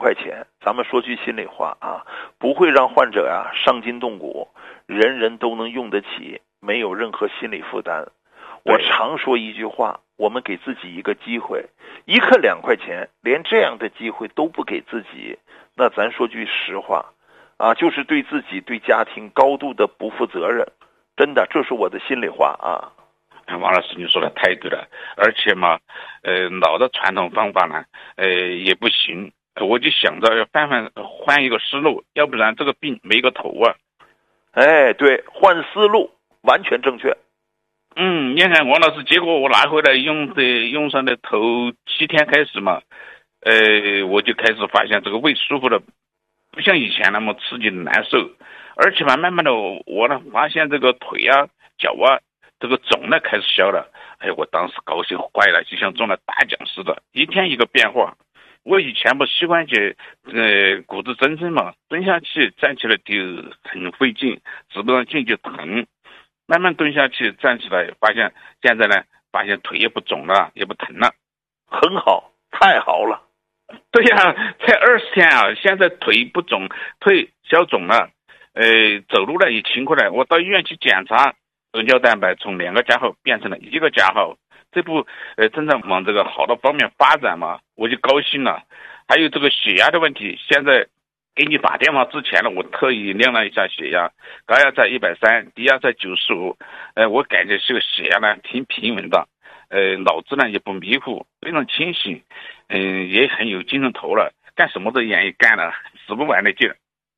块钱，咱们说句心里话啊，不会让患者呀伤筋动骨，人人都能用得起，没有任何心理负担。我常说一句话，我们给自己一个机会，一克2块钱，连这样的机会都不给自己，那咱说句实话啊，就是对自己对家庭高度的不负责任。真的，这是我的心里话啊。 王老师，你说的太对了，而且嘛，老的传统方法呢，也不行，我就想着要换一个思路，要不然这个病没个头啊。 哎，对，换思路，完全正确。 你看王老师，结果我拿回来用上的头7天开始嘛，我就开始发现这个胃舒服了，不像以前那么刺激难受，而且嘛，慢慢的我呢发现这个腿啊、脚啊，这个肿呢开始消了。哎，我当时高兴坏了，就像中了大奖似的，一天一个变化。我以前不膝关节骨质增生嘛，蹲下去站起来就很费劲，直不上劲就疼。慢慢蹲下去站起来，发现现在呢，发现腿也不肿了，也不疼了。 很好，太好了。 对呀，才20天啊，现在腿不肿，腿消肿了，走路了也勤快了。我到医院去检查，胶原蛋白从2个加号变成了1个加号，这不正在往这个好的方面发展嘛，我就高兴了。还有这个血压的问题，现在给你打电话之前呢，我特意量了一下血压，高压在130，低压在95，我感觉这个血压呢挺平稳的，脑子呢也不迷糊，非常清醒，也很有精神头了，干什么都愿意干了，使不完的劲。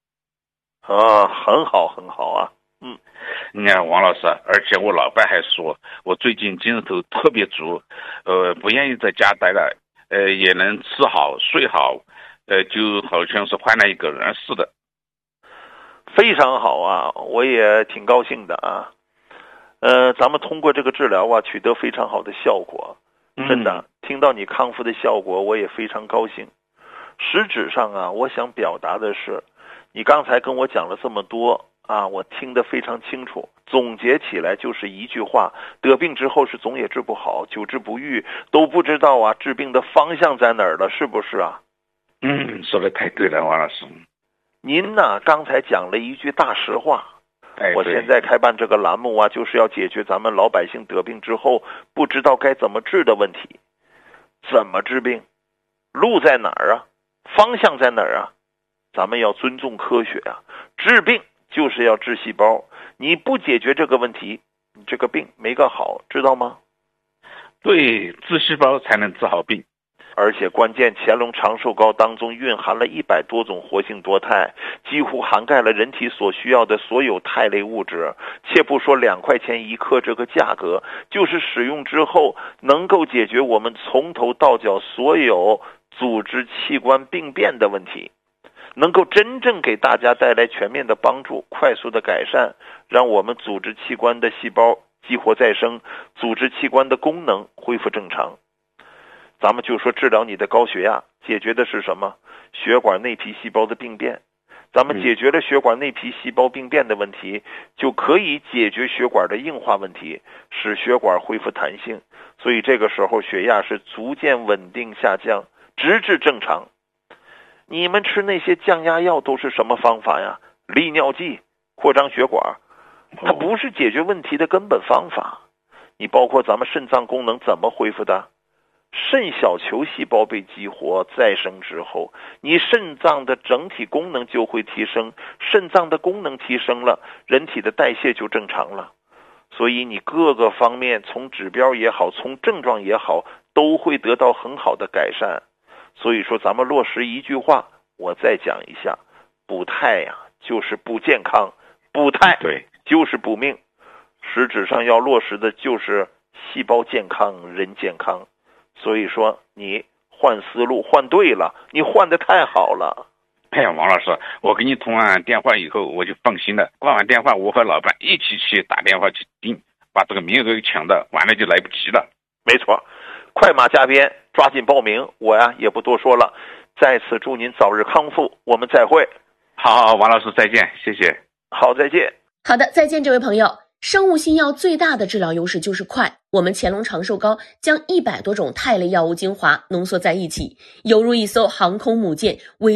很好很好啊。 你看王老师，而且我老伴还说我最近精神头特别足，不愿意在家待了，也能吃好睡好，就好像是换了一个人似的。 非常好啊，我也挺高兴的啊。咱们通过这个治疗啊，取得非常好的效果。真的，听到你康复的效果，我也非常高兴。实质上啊，我想表达的是，你刚才跟我讲了这么多啊，我听得非常清楚。总结起来就是一句话：得病之后是总也治不好，久治不愈，都不知道啊治病的方向在哪儿了，是不是啊？ 说的太对了，王老师。 您呢，刚才讲了一句大实话。我现在开办这个栏目啊，就是要解决咱们老百姓得病之后不知道该怎么治的问题。怎么治病？路在哪儿啊？方向在哪儿啊？咱们要尊重科学啊！治病就是要治细胞，你不解决这个问题，你这个病没个好，知道吗？ 对，治细胞才能治好病。 而且关键，乾隆长寿膏当中蕴含了100多种活性多肽，几乎涵盖了人体所需要的所有肽类物质。且不说2块钱1克这个价格，就是使用之后能够解决我们从头到脚所有组织器官病变的问题，能够真正给大家带来全面的帮助，快速的改善，让我们组织器官的细胞激活再生，组织器官的功能恢复正常。咱们就说治疗你的高血压，解决的是什么？血管内皮细胞的病变。咱们解决了血管内皮细胞病变的问题，就可以解决血管的硬化问题，使血管恢复弹性。所以这个时候血压是逐渐稳定下降，直至正常。你们吃那些降压药都是什么方法呀？利尿剂，扩张血管，它不是解决问题的根本方法。你包括咱们肾脏功能怎么恢复的？肾小球细胞被激活再生之后，你肾脏的整体功能就会提升，肾脏的功能提升了，人体的代谢就正常了。所以你各个方面，从指标也好，从症状也好，都会得到很好的改善。所以说咱们落实一句话，我再讲一下，补肽呀，就是补健康，补肽就是补命。实质上要落实的就是细胞健康，人健康。所以说你换思路换对了，你换得太好了。 哎呀，王老师，我跟你通完电话以后我就放心了，挂完电话我和老伴一起去打电话去订，把这个名额给抢到，完了就来不及了。 没错，快马加鞭，抓紧报名。我呀也不多说了，在此祝您早日康复，我们再会。 好，王老师再见，谢谢。 好，再见。 好的，再见这位朋友。生物新药最大的治疗优势就是快，我们乾隆长寿膏将100多种肽类药物精华浓缩在一起，犹如一艘航空母舰，